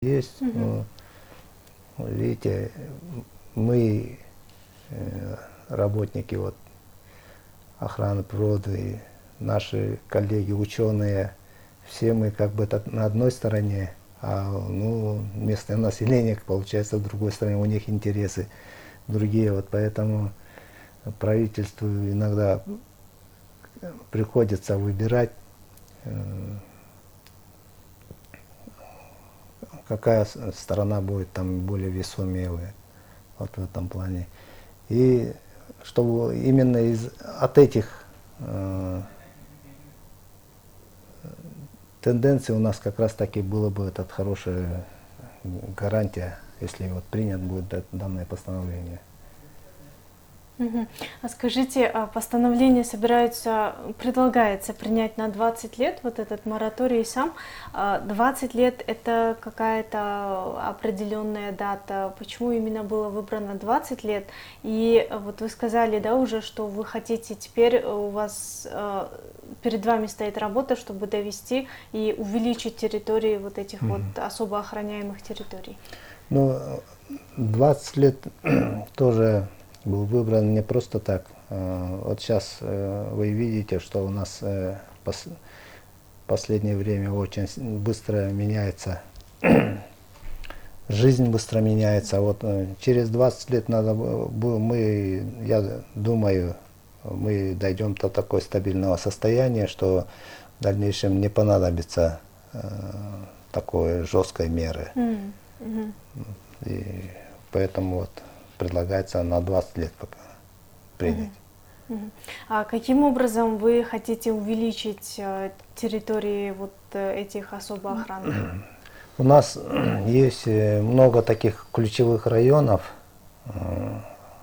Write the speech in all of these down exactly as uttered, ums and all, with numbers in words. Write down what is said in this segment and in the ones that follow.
есть. Мгм. Но, видите, мы, э, работники вот, охраны природы, наши коллеги, ученые, все мы как бы так на одной стороне, а ну, местное население, получается, с другой стороны, у них интересы другие. Вот поэтому правительству иногда приходится выбирать, э, какая с- сторона будет там более весомее вот в этом плане. И чтобы именно из, от этих э, тенденций у нас как раз таки было бы этот хорошая гарантия, если вот принят будет да- данное постановление. Мгм. А скажите, а постановление собираются, предлагается принять на двадцать лет, вот этот мораторий сам. А двадцать лет это какая-то определенная дата. Почему именно было выбрано двадцать лет? И э, вот вы сказали, да, уже, что вы хотите теперь, э, у вас э, перед вами стоит работа, чтобы довести и увеличить территории вот этих вот Мгм. особо охраняемых территорий. Ну, двадцать лет тоже был выбран не просто так. А, Вот сейчас вы видите, что у нас э, пос- последнее время очень с- быстро меняется, жизнь быстро меняется. Вот э, через двадцать лет надо, бу- бу- мы, я думаю, мы дойдем до такого стабильного состояния, что в дальнейшем не понадобится э, такой жесткой меры. М, мгм. И поэтому вот предлагается на двадцать лет пока принять. Мгм. Мгм. А каким образом вы хотите увеличить э, территории вот э, этих особо охранных? У нас есть э, много таких ключевых районов. Э,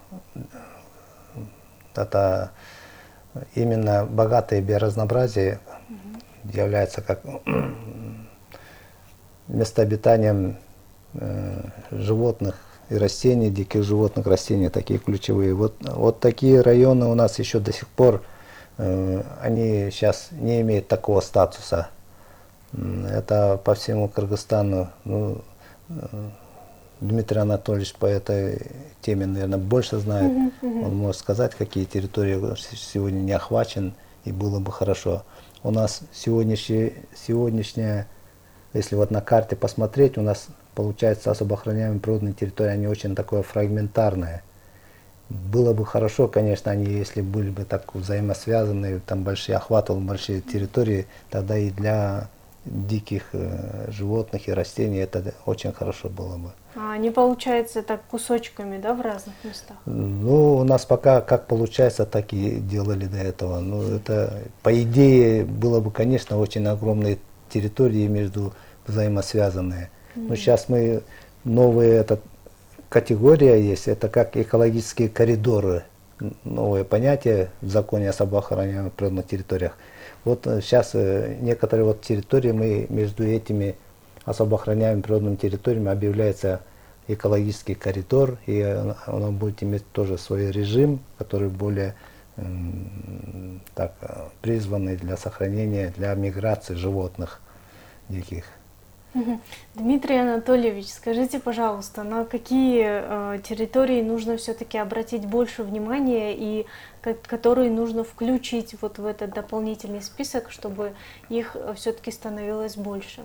Это именно богатое биоразнообразие Мгм. является как местообитанием э, животных и растений, диких животных, растений, такие ключевые. Вот, вот такие районы у нас еще до сих пор, э, они сейчас не имеют такого статуса. М, Это по всему Кыргызстану. Ну, э, Дмитрий Анатольевич по этой теме, наверное, больше знает. Мгм. Мгм. Он может сказать, какие территории с- сегодня не охвачены, и было бы хорошо. У нас сегодняшняя, сегодняшняя, если вот на карте посмотреть, у нас получается особо охраняемые природные территории, они очень такое фрагментарное. Было бы хорошо, конечно, они, если были бы так взаимосвязаны, там большие охватывали большие территории, тогда и для диких э, животных и растений это очень хорошо было бы. А они, получается, так кусочками, да, в разных местах? Ну, у нас пока как получается, так и делали до этого. Ну, это, по идее, было бы, конечно, очень огромные территории между взаимосвязанные. Но М. сейчас мы, новая эта категория есть, это как экологические коридоры. Н- Новое понятие в законе о особо охраняемых природных территориях. Вот сейчас некоторые вот территории мы между этими особо охраняемыми природными территориями объявляется экологический коридор, и оно оно будет иметь тоже свой режим, который более м, так, э, призванный для сохранения, для миграции животных диких. Мгм. Дмитрий Анатольевич, скажите, пожалуйста, на какие э, территории нужно все-таки обратить больше внимания и ко- которые нужно включить вот в этот дополнительный список, чтобы их все-таки становилось больше?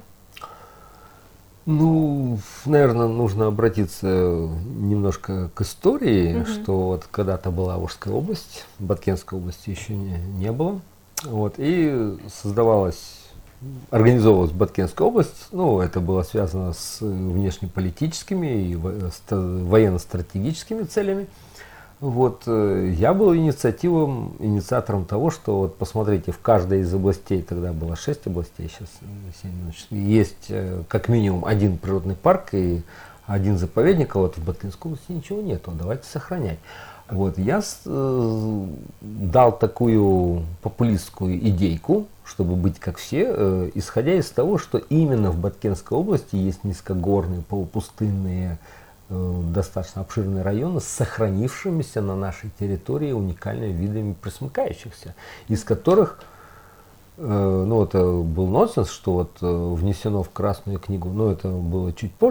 Ну, наверное, нужно обратиться немножко к истории, Мгм. что вот когда-то была Волжская область, Баткенской области еще не, не было. Вот, и создавалась, организовывалась Баткенская область. Ну, это было связано с внешнеполитическими и во- ста- военно-стратегическими целями. Вот, э, я был инициативом, инициатором того, что вот посмотрите, в каждой из областей, тогда было шесть областей, сейчас есть э, как минимум один природный парк и один заповедник, а вот в Баткинской области ничего нету, давайте сохранять. Вот, я с- э, дал такую популистскую идейку, чтобы быть как все, э, исходя из того, что именно в Баткенской области есть низкогорные, полупустынные, э, достаточно обширные районы с сохранившимися на нашей территории уникальными видами пресмыкающихся, из которых Э, ну, это был нонсенс, что вот э, внесено в Красную книгу, но это было чуть позже.